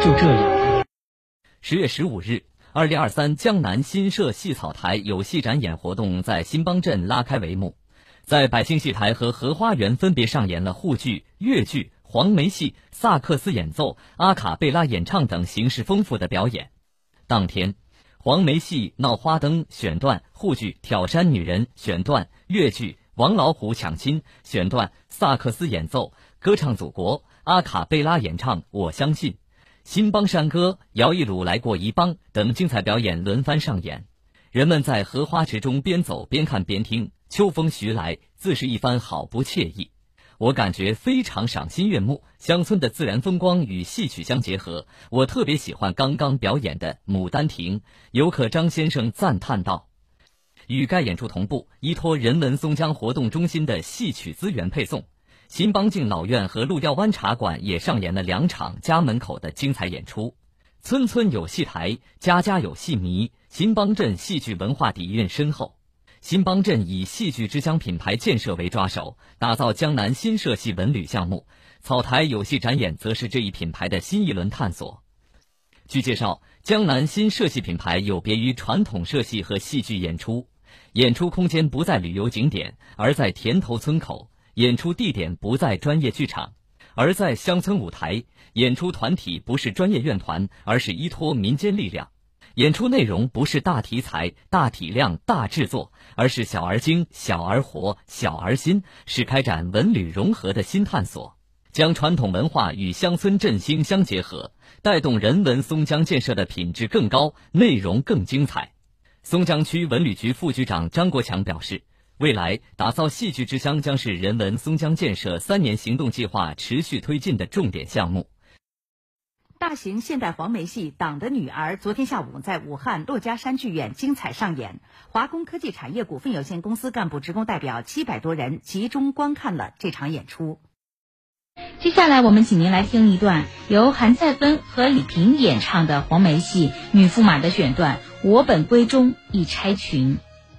就这样。 10月15日，2023江南新社戏草台有戏展演活动在新邦镇拉开帷幕。在百姓戏台和荷花园分别上演了沪剧、粤剧、黄梅戏、萨克斯演奏、阿卡贝拉演唱等形式丰富的表演。当天，黄梅戏闹花灯选段，沪剧挑山女人选段，粤剧王老虎抢亲选段，萨克斯演奏歌唱祖国，阿卡贝拉演唱我相信，新邦山歌摇一鲁来过一邦等精彩表演轮番上演。人们在荷花池中边走边看边听，秋风徐来，自是一番好不惬意。我感觉非常赏心悦目，乡村的自然风光与戏曲相结合。我特别喜欢刚刚表演的《牡丹亭》，游客张先生赞叹道。与该演出同步，依托人文松江活动中心的戏曲资源配送，新邦敬老院和鹿吊湾茶馆也上演了2场家门口的精彩演出。村村有戏台，家家有戏迷，新邦镇戏剧文化底蕴深厚。新邦镇以戏剧之乡品牌建设为抓手，打造江南新社戏文旅项目，草台有戏展演则是这一品牌的新一轮探索。据介绍，江南新社戏品牌有别于传统社戏和戏剧演出，演出空间不在旅游景点，而在田头村口；演出地点不在专业剧场，而在乡村舞台；演出团体不是专业院团，而是依托民间力量；演出内容不是大题材、大体量、大制作，而是小而精、小而活、小而新，是开展文旅融合的新探索，将传统文化与乡村振兴相结合，带动人文松江建设的品质更高，内容更精彩。松江区文旅局副局长张国强表示，未来打造戏剧之乡将是人文松江建设3年行动计划持续推进的重点项目。 大型现代黄梅戏《党的女儿》昨天下午在武汉珞珈山剧院精彩上演，华工科技产业股份有限公司干部职工代表700多人集中观看了这场演出。 接下来我们请您来听一段由韩再芬和李萍演唱的黄梅戏《女驸马》的选段《我本闺中一钗裙》。